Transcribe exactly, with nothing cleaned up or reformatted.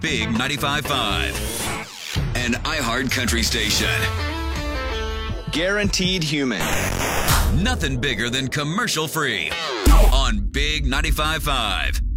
Big ninety-five point five. An iHeart Country station. Guaranteed human. Nothing bigger than commercial free. On Big ninety-five point five.